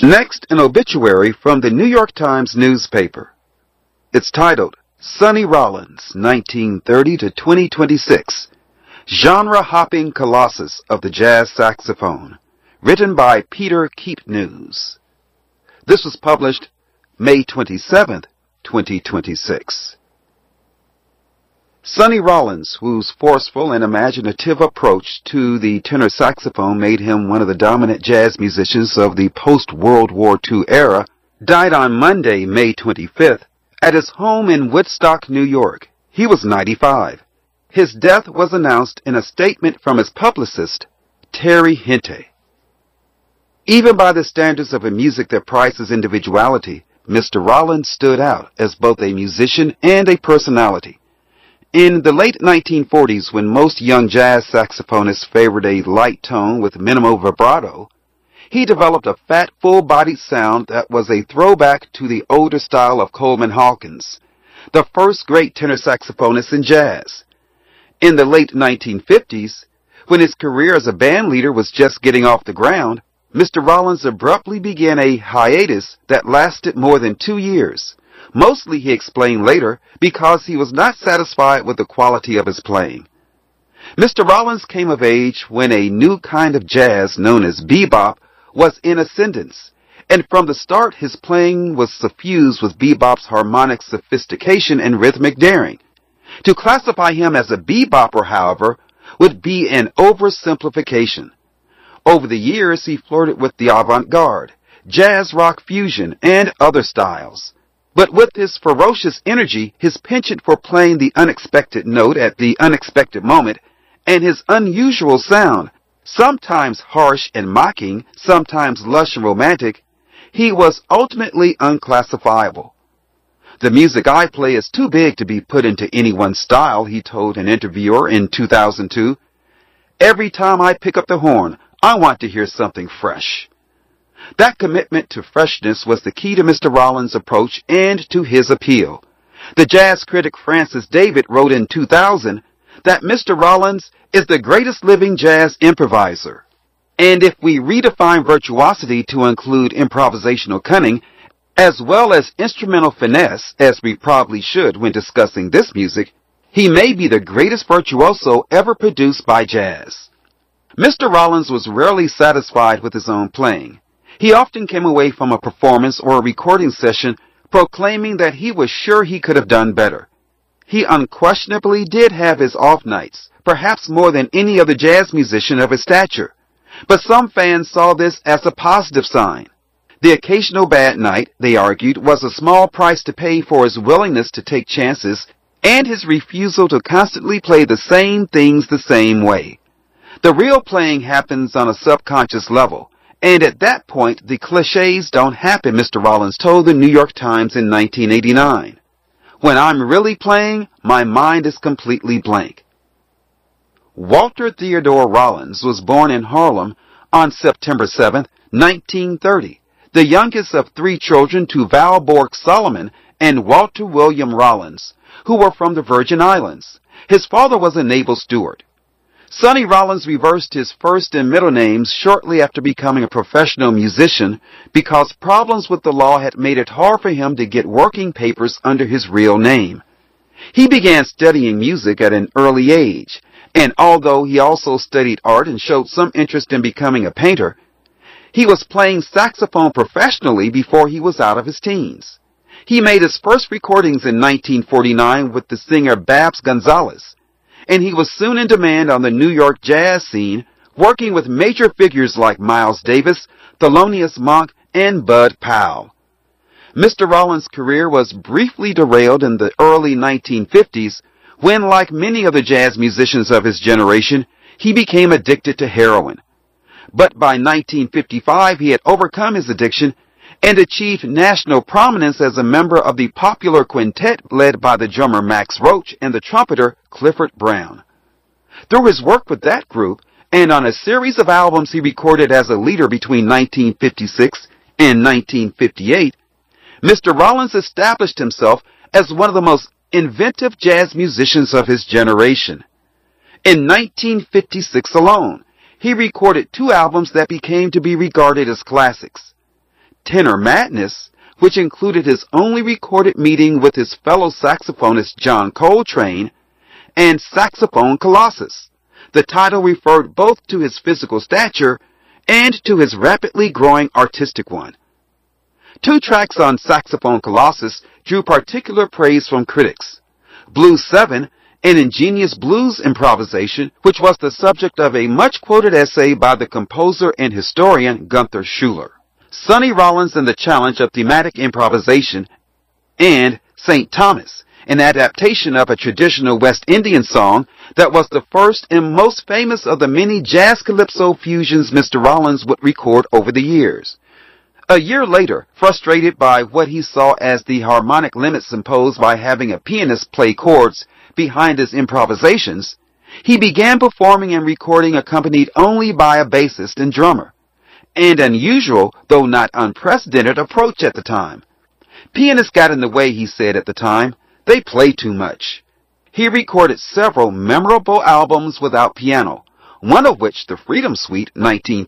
Next, an obituary from the New York Times newspaper. It's titled, Sonny Rollins, 1930 to 2026, Genre-Hopping Colossus of the Jazz Saxophone, written by Peter Keepnews. This was published May 27, 2026. Sonny Rollins, whose forceful and imaginative approach to the tenor saxophone made him one of the dominant jazz musicians of the post-World War II era, died on Monday, May 25th, at his home in Woodstock, New York. He was 95. His death was announced in a statement from his publicist, Terry Hente. Even by the standards of a music that prizes individuality, Mr. Rollins stood out as both a musician and a personality. In the late 1940s, when most young jazz saxophonists favored a light tone with minimal vibrato, he developed a fat, full-bodied sound that was a throwback to the older style of Coleman Hawkins, the first great tenor saxophonist in jazz. In the late 1950s, when his career as a band leader was just getting off the ground, Mr. Rollins abruptly began a hiatus that lasted more than 2 years. Mostly, he explained later, because he was not satisfied with the quality of his playing. Mr. Rollins came of age when a new kind of jazz known as bebop was in ascendance, and from the start his playing was suffused with bebop's harmonic sophistication and rhythmic daring. To classify him as a bebopper, however, would be an oversimplification. Over the years, he flirted with the avant-garde, jazz rock fusion, and other styles. But with his ferocious energy, his penchant for playing the unexpected note at the unexpected moment, and his unusual sound, sometimes harsh and mocking, sometimes lush and romantic, he was ultimately unclassifiable. The music I play is too big to be put into any one style, he told an interviewer in 2002. Every time I pick up the horn, I want to hear something fresh. That commitment to freshness was the key to Mr. Rollins' approach and to his appeal. The jazz critic Francis David wrote in 2000 that Mr. Rollins is the greatest living jazz improviser. And if we redefine virtuosity to include improvisational cunning, as well as instrumental finesse, as we probably should when discussing this music, he may be the greatest virtuoso ever produced by jazz. Mr. Rollins was rarely satisfied with his own playing. He often came away from a performance or a recording session proclaiming that he was sure he could have done better. He unquestionably did have his off nights, perhaps more than any other jazz musician of his stature. But some fans saw this as a positive sign. The occasional bad night, they argued, was a small price to pay for his willingness to take chances and his refusal to constantly play the same things the same way. The real playing happens on a subconscious level. And at that point, the cliches don't happen, Mr. Rollins told the New York Times in 1989. When I'm really playing, my mind is completely blank. Walter Theodore Rollins was born in Harlem on September 7, 1930, the youngest of 3 children to Val Bork Solomon and Walter William Rollins, who were from the Virgin Islands. His father was a naval steward. Sonny Rollins reversed his first and middle names shortly after becoming a professional musician because problems with the law had made it hard for him to get working papers under his real name. He began studying music at an early age, and although he also studied art and showed some interest in becoming a painter, he was playing saxophone professionally before he was out of his teens. He made his first recordings in 1949 with the singer Babs Gonzalez, and he was soon in demand on the New York jazz scene, working with major figures like Miles Davis, Thelonious Monk, and Bud Powell. Mr. Rollins' career was briefly derailed in the early 1950s when, like many other jazz musicians of his generation, he became addicted to heroin. But by 1955, he had overcome his addiction and achieved national prominence as a member of the popular quintet led by the drummer Max Roach and the trumpeter Clifford Brown. Through his work with that group, and on a series of albums he recorded as a leader between 1956 and 1958, Mr. Rollins established himself as one of the most inventive jazz musicians of his generation. In 1956 alone, he recorded 2 albums that became to be regarded as classics: Tenor Madness, which included his only recorded meeting with his fellow saxophonist John Coltrane, and Saxophone Colossus. The title referred both to his physical stature and to his rapidly growing artistic one. 2 tracks on Saxophone Colossus drew particular praise from critics. Blues 7, an ingenious blues improvisation, which was the subject of a much-quoted essay by the composer and historian Gunther Schuller. Sonny Rollins and the Challenge of Thematic Improvisation, and St. Thomas, an adaptation of a traditional West Indian song that was the first and most famous of the many jazz calypso fusions Mr. Rollins would record over the years. A year later, frustrated by what he saw as the harmonic limits imposed by having a pianist play chords behind his improvisations, he began performing and recording accompanied only by a bassist and drummer, an unusual, though not unprecedented, approach at the time. Pianists got in the way, he said at the time. They play too much. He recorded several memorable albums without piano, one of which, the Freedom Suite, 1930,